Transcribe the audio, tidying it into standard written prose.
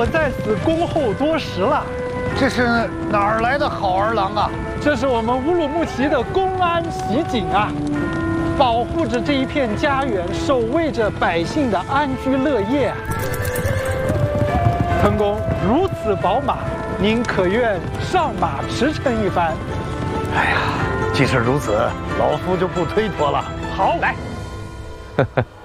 我在此恭候多时了。 这是哪儿来的好儿郎啊？ 这是我们乌鲁木齐的公安袭警啊，保护着这一片家园，守卫着百姓的安居乐业啊。滕公如此宝马，您可愿上马驰骋一番？ 哎呀，既是如此，老夫就不推脱了。 好， 来。